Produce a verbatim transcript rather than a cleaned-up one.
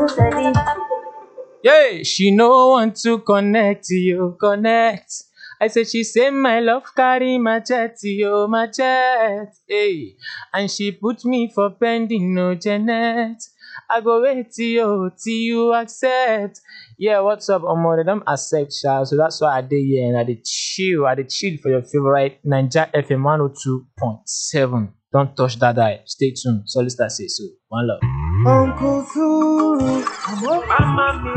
Yeah, she no want to connect, you connect. I said she say my love carry my jet, yo, my jet. Hey, and she put me for pending, no Janet. I go wait till you, till you accept. Yeah, what's up, Omo? Them accept, sha. So that's why I did here and I did chill. I did chill for your favorite Ninja F M one oh two point seven. Don't touch that eye. Stay tuned. Solista say so. One love. Uncle Zuru.